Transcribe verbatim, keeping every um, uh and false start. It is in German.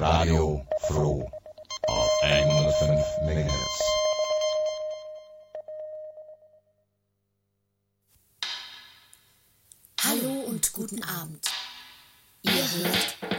Radio Froh auf hundertfünf Megahertz. Hallo und guten Abend. Ihr hört